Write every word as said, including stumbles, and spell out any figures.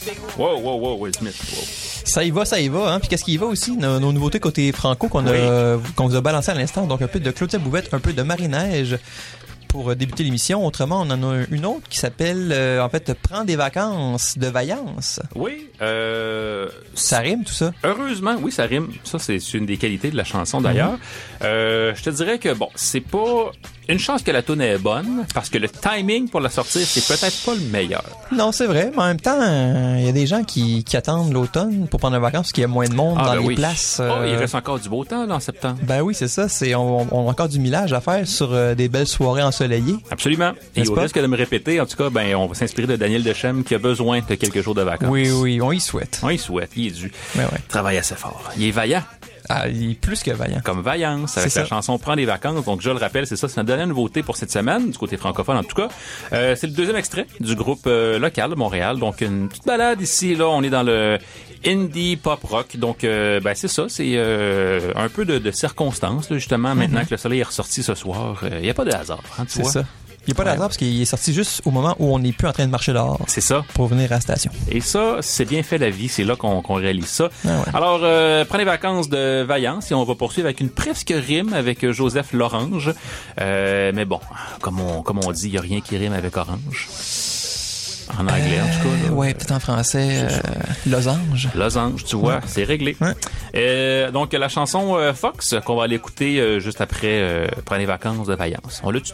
Wow, wow, wow, Will Smith. Wow. Ça y va, ça y va. Hein? Puis qu'est-ce qui y va aussi? Nos, nos nouveautés côté franco qu'on, oui. a, qu'on vous a balancé à l'instant. Donc un peu de Claudia Bouvette, un peu de Marie-Neige pour débuter l'émission. Autrement, on en a une autre qui s'appelle, euh, en fait, Prends des vacances de vaillance. Oui. Euh, ça rime, tout ça? Heureusement, oui, ça rime. Ça, c'est une des qualités de la chanson, d'ailleurs. Mm-hmm. Euh, je te dirais que, bon, c'est pas... Une chance que la toune est bonne, parce que le timing pour la sortir, c'est peut-être pas le meilleur. Non, c'est vrai, mais en même temps, il euh, y a des gens qui, qui attendent l'automne pour prendre des vacances parce qu'il y a moins de monde ah, dans ben les oui. places. Euh... Oh, il reste encore du beau temps là, en septembre. Ben oui, c'est ça. C'est, on, on a encore du millage à faire sur euh, des belles soirées ensoleillées. Absolument. Et au risque de me répéter, en tout cas, ben on va s'inspirer de Daniel Deschêmes qui a besoin de quelques jours de vacances. Oui, oui, on y souhaite. On y souhaite, il est dû. Ben ouais. Travaille assez fort. Il est vaillant. Ah, il est plus que vaillant. Comme Vaillance, avec c'est la ça. chanson Prends des vacances. Donc, je le rappelle, c'est ça, c'est notre dernière nouveauté pour cette semaine, du côté francophone en tout cas. Euh, c'est le deuxième extrait du groupe euh, local de Montréal. Donc, une petite balade ici, là, on est dans le indie pop rock. Donc, euh, ben c'est ça, c'est euh, un peu de, de circonstances, là, justement, mm-hmm. maintenant que le soleil est ressorti ce soir. Il euh, n'y a pas de hasard, hein, tu c'est vois. ça. Il n'y a pas ouais. d'hasard parce qu'il est sorti juste au moment où on n'est plus en train de marcher dehors. C'est ça. Pour venir à la station. Et ça, c'est bien fait la vie. C'est là qu'on, qu'on réalise ça. Ah ouais. Alors, euh, prenez vacances de Vaillance et on va poursuivre avec une presque rime avec Joseph Lorange. Euh, mais bon, comme on, comme on dit, il n'y a rien qui rime avec orange. En anglais, euh, en tout cas. Là. Ouais, peut-être en français. Euh, losange. Losange, tu vois, ouais. c'est réglé. Ouais. Euh, donc, la chanson euh, Fox, qu'on va aller écouter euh, juste après euh, Prenez vacances de Vaillance. On l'a